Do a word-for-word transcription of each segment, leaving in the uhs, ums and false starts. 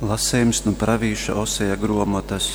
Lasējums no pravīša Oseja grāmatas.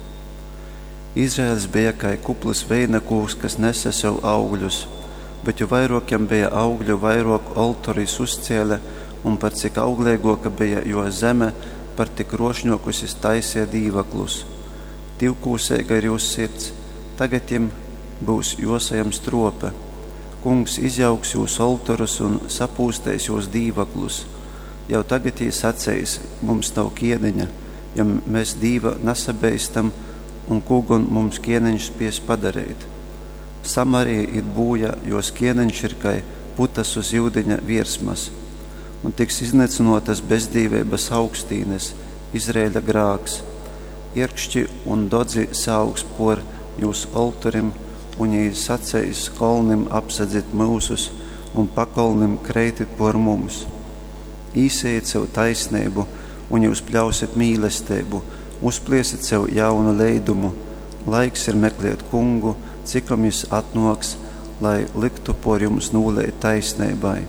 Izraels bija kā kuplis veinakūks, kas nesa sev augļus, bet jo vairākiem bija augļu, vairāk altorīs uzcēle, un par cik auglīgāka bija jo zeme, par tik rošņokusis taisīja dīvaklus. Divkūsēga ir jūs sirds, tagad jim būs josajam strope. Kungs izjauks jūs altorus un sapūstēs jūs dīvaklus. Jau tagad jī sacējis, mums nav kiedeņa, ja mēs dīva nesabeistam, un kūgun mums kiedeņš spies padarīt. Samarija ir būja, jos kiedeņš ir kai putas uz jūdeņa virsmas, un tiks iznecinotas bezdīvības augstīnes, Izraēļa grāks. Ierkšķi un dodzi saugs por jūs alturim, un jī sacējis kolnim apsadzit mūsus, un pakolnim kreitit por mums. Īsējiet sev taisnību, un jūs pļausiet mīlestību, uzpliesiet sev jaunu leidumu. Laiks ir meklēt kungu, cikam jūs atnoks, lai liktu por jums nūlēt taisnībai.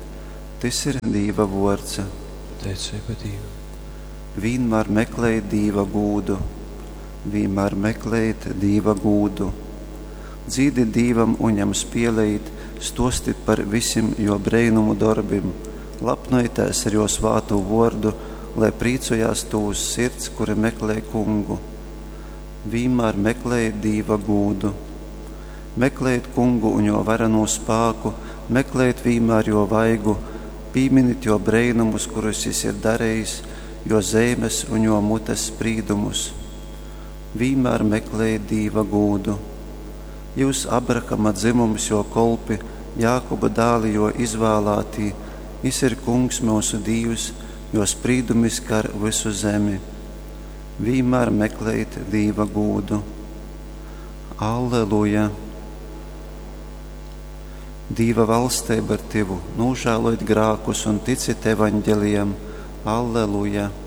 Tas ir Dīva vords. Teicība Dīva. Vienmēr meklēt Dīva gūdu, vienmēr meklēt Dīva gūdu. Dzīdi Dīvam un jam spielēt, stostit par visiem jo breinumu darbim. Lapnoitēs ar jo svātu vordu, lai prīcojās tūs sirds, kuri meklē kungu. Vienmēr meklēt Dīva gūdu. Meklēt kungu un jo varano spāku, meklēt vienmēr jo vaigu, pīminit jo breinumus, kurus jis ir darējis, jo zemes un jo mutes sprīdumus. Vienmēr meklēt Dīva gūdu. Jūs Abrahama dzimums jo kolpi, Jākuba dāli jo izvēlātī, Jis ir kungs mūsu Dievs, jo sprīdumis kar visu zemi. Vienmēr meklēt Dīva gūdu. Alleluja! Dīva valstība ar tevu, nūžālojot grākus un ticit evaņģelijam. Alleluja!